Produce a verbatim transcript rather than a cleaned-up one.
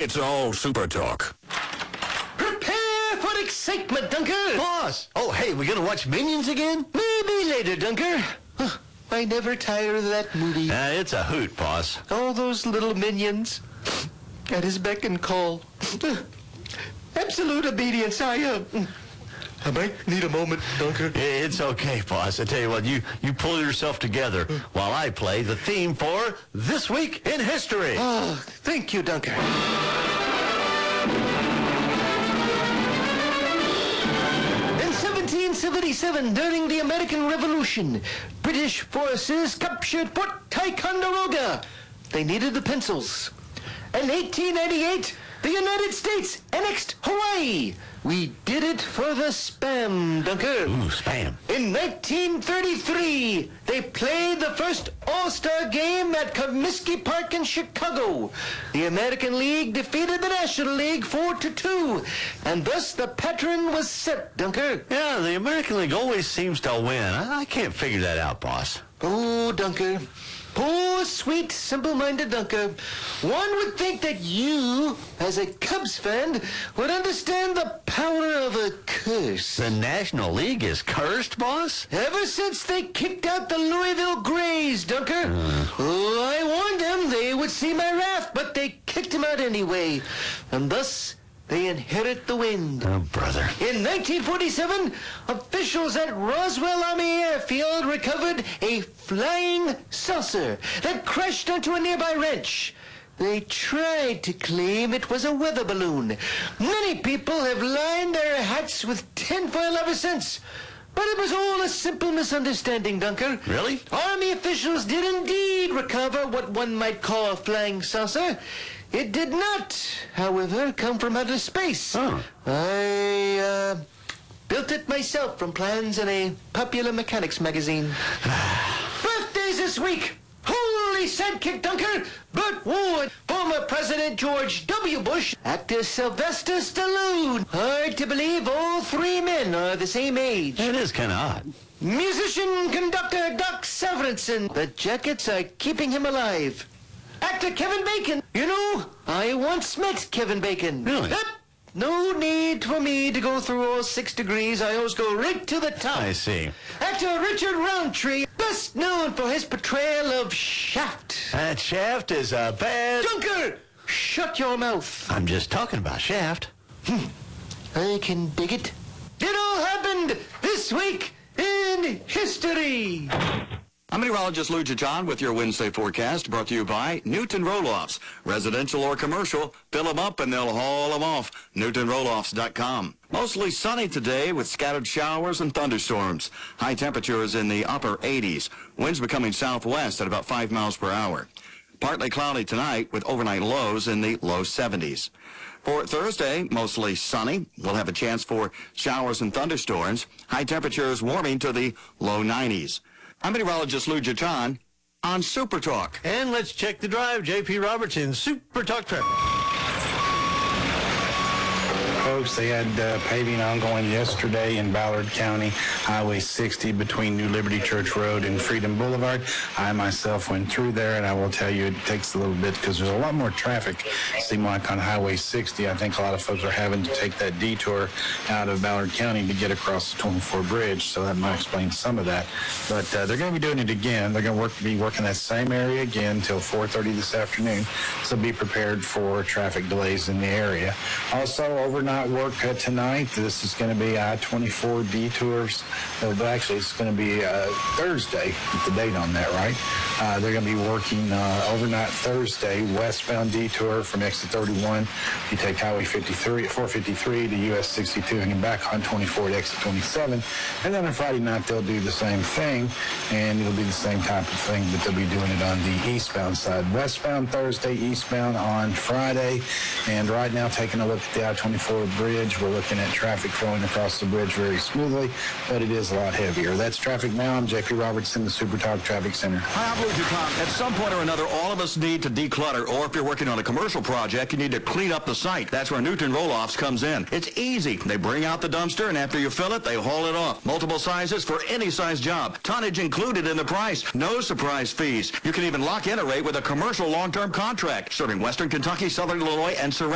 It's all Super Talk. Prepare for excitement, Dunker. Boss! Oh, hey, we gonna watch Minions again? Maybe later, Dunker. Huh, I never tire of that movie. Uh, it's a hoot, boss. All those little minions at his beck and call. Absolute obedience. I, uh, I might need a moment, Dunker. It's okay, boss. I tell you what, you, you pull yourself together while I play the theme for This Week in History. Oh, thank you, Dunker. In seventeen seventy-seven, during the American Revolution, British forces captured Fort Ticonderoga. They needed the pencils. In eighteen ninety-eight, the United States annexed Hawaii. We did it for the Spam, Dunker. Ooh, Spam. In nineteen thirty-three, they played the first All-Star game at Comiskey Park in Chicago. The American League defeated the National League four to two, and thus the pattern was set, Dunker. Yeah, the American League always seems to win. I, I can't figure that out, boss. Oh, Dunker. Poor, sweet, simple-minded Dunker. One would think that you, as a Cubs fan, would understand the power of a curse. The National League is cursed, boss? Ever since they kicked out the Louisville Grays, Dunker. Uh. Oh, I warned them they would see my wrath, but they kicked him out anyway. And thus, they inherit the wind. Oh, brother. In nineteen forty-seven, officials at Roswell Army Airfield recovered a flying saucer that crashed onto a nearby ranch. They tried to claim it was a weather balloon. Many people have lined their hats with tinfoil ever since. But it was all a simple misunderstanding, Dunker. Really? Army officials did indeed recover what one might call a flying saucer. It did not, however, come from outer space. Oh. I, uh, built it myself from plans in a popular mechanics magazine. Birthdays this week! Holy sidekick, Dunker! Burt Ward, former President George W. Bush, actor Sylvester Stallone. Hard to believe all three men are the same age. It is kind of odd. Musician, conductor Doc Severinsen. The jackets are keeping him alive. Actor Kevin Bacon. You know, I once met Kevin Bacon. Really? Yep. No need for me to go through all six degrees. I always go right to the top. I see. Actor Richard Roundtree, best known for his portrayal of Shaft. That Shaft is a bad... Dunker, shut your mouth. I'm just talking about Shaft. I can dig it. It all happened this week in history. I'm meteorologist Lou John with your Wednesday forecast, brought to you by Newton Roll-Offs. Residential or commercial, fill them up and they'll haul them off. Newton Roll Offs dot com. Mostly sunny today with scattered showers and thunderstorms. High temperatures in the upper eighties. Winds becoming southwest at about five miles per hour. Partly cloudy tonight with overnight lows in the low seventies. For Thursday, mostly sunny. We'll have a chance for showers and thunderstorms. High temperatures warming to the low nineties. I'm meteorologist Lou John on Super Talk. And let's check the drive. J P Robertson, Super Talk traffic. Folks, they had uh, paving ongoing yesterday in Ballard County, Highway sixty between New Liberty Church Road and Freedom Boulevard. I myself went through there, and I will tell you it takes a little bit because there's a lot more traffic. It seems like on Highway sixty, I think a lot of folks are having to take that detour out of Ballard County to get across the twenty-four bridge, so that might explain some of that. But uh, they're going to be doing it again. They're going to work, be working that same area again until four thirty this afternoon, so be prepared for traffic delays in the area. Also, overnight work uh, tonight. This is going to be I twenty-four detours. Uh, but actually, it's going to be uh, Thursday. Get the date on that right. Uh, they're going to be working uh, overnight Thursday, westbound detour from exit thirty-one. You take Highway fifty-three, four fifty-three to U S sixty-two and back on twenty-four to exit twenty-seven. And then on Friday night, they'll do the same thing, and it'll be the same type of thing, but they'll be doing it on the eastbound side. Westbound Thursday, eastbound on Friday. And right now, taking a look at the I twenty-four bridge, we're looking at traffic flowing across the bridge very smoothly, but it is a lot heavier. That's traffic now. I'm J P Robertson, the Super Talk Traffic Center. Hi, I'm Lou John. At some point or another, all of us need to declutter, or if you're working on a commercial project, you need to clean up the site. That's where Newton Roll-Offs comes in. It's easy. They bring out the dumpster, and after you fill it, they haul it off. Multiple sizes for any size job. Tonnage included in the price. No surprise fees. You can even lock in a rate with a commercial long-term contract, serving Western Kentucky, Southern Illinois, and surrounding